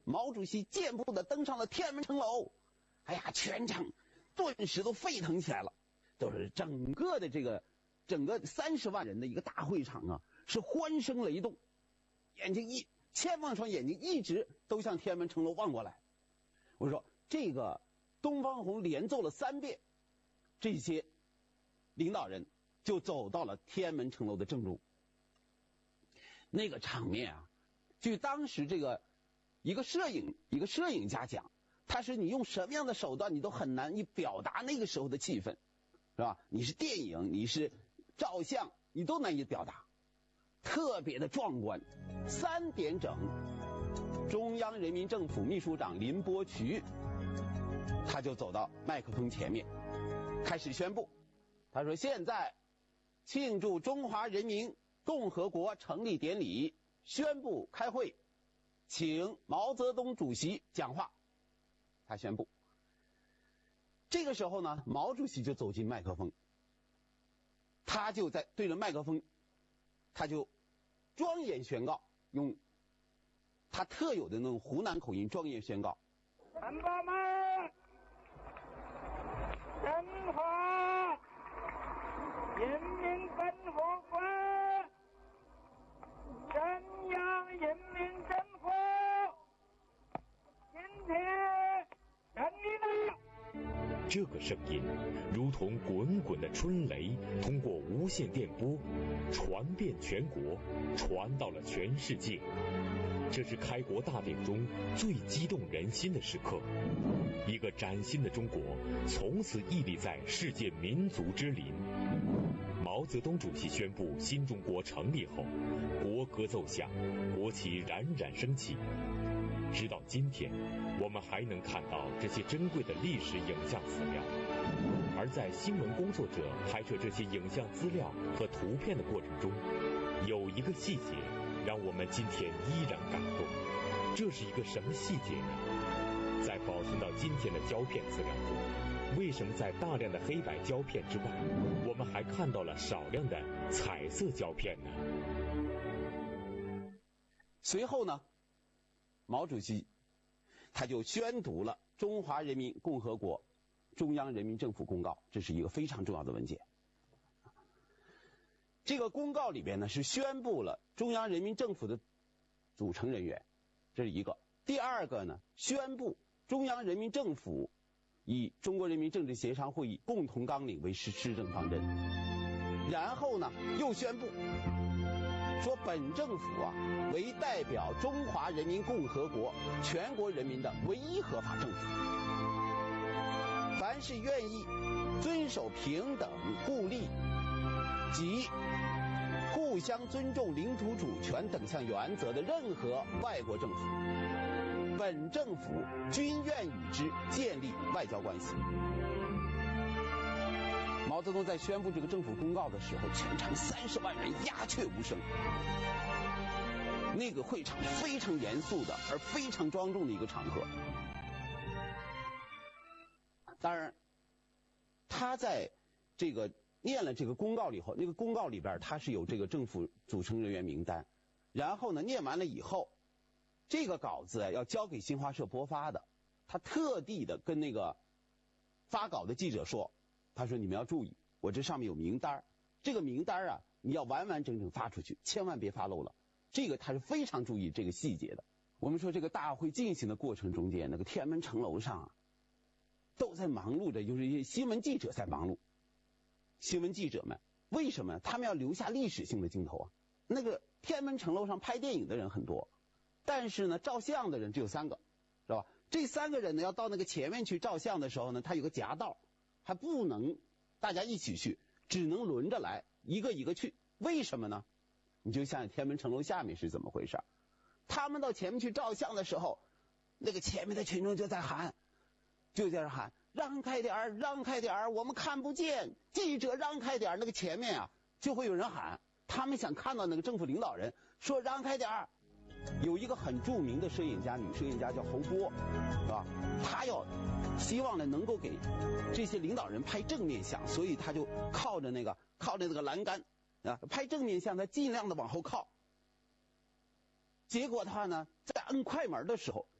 毛主席健步的登上了天安门城楼，哎呀，全场顿时都沸腾起来了，都是整个30万人的一个大会场啊，是欢声雷动，千万双眼睛一直都向天安门城楼望过来。我说这个东方红连奏了3遍，这些领导人就走到了天安门城楼的正中。那个场面啊，据当时这个一个摄影家讲，他是你用什么样的手段你都很难以表达那个时候的气氛，是吧？你是电影，你是照相，你都难以表达，特别的壮观。3点整，中央人民政府秘书长林伯渠他就走到麦克风前面开始宣布，他说现在庆祝中华人民共和国成立典礼，宣布开会，请毛泽东主席讲话。他宣布。这个时候呢，毛主席就走进麦克风，他就在对着麦克风，他就庄严宣告，用他特有的那种湖南口音庄严宣告： 同胞们，中华人民共和国中央人民政府今天成立了。 这个声音如同滚滚的春雷，通过无线电波传遍全国，传到了全世界。这是开国大典中最激动人心的时刻，一个崭新的中国从此屹立在世界民族之林。毛泽东主席宣布新中国成立后，国歌奏响，国旗冉冉升起。直到今天，我们还能看到这些珍贵的历史影像资料。而在新闻工作者拍摄这些影像资料和图片的过程中，有一个细节让我们今天依然感动。这是一个什么细节呢？在保存到今天的胶片资料中，为什么在大量的黑白胶片之外，我们还看到了少量的彩色胶片呢？ 随后呢，毛主席他就宣读了中华人民共和国中央人民政府公告，这是一个非常重要的文件。这个公告里边呢，是宣布了中央人民政府的组成人员，这是一个。第二个呢，宣布中央人民政府以中国人民政治协商会议共同纲领为施政方针。然后呢，又宣布说本政府啊，为代表中华人民共和国全国人民的唯一合法政府。凡是愿意遵守平等、互利及互相尊重领土主权等项原则的任何外国政府，本政府均愿与之建立外交关系。毛泽东在宣布这个政府公告的时候，全场30万人鸦雀无声。那个会场非常严肃的，而非常庄重的一个场合。当然，他在这个念了这个公告了以后，那个公告里边他是有这个政府组成人员名单，然后呢念完了以后，这个稿子要交给新华社播发的，他特地的跟那个发稿的记者说，他说你们要注意，我这上面有名单，这个名单啊你要完完整整发出去，千万别发漏了。这个他是非常注意这个细节的。我们说这个大会进行的过程中间，那个天安门城楼上啊都在忙碌着，就是一些新闻记者在忙碌。新闻记者们为什么他们要留下历史性的镜头啊？那个天安门城楼上拍电影的人很多，但是呢照相的人只有3个，是吧？这3个人呢要到那个前面去照相的时候呢，他有个夹道，还不能大家一起去，只能轮着来，一个一个去。为什么呢？你就想想天安门城楼下面是怎么回事。他们到前面去照相的时候，那个前面的群众就在喊，让开点儿，让开点儿，我们看不见，记者让开点儿。那个前面啊就会有人喊，他们想看到那个政府领导人，说让开点儿。有一个很著名的摄影家，女摄影家叫侯波，是吧？她要希望呢能够给这些领导人拍正面相，所以她就靠着那个栏杆啊，拍正面相，她尽量的往后靠。结果他呢在摁快门的时候，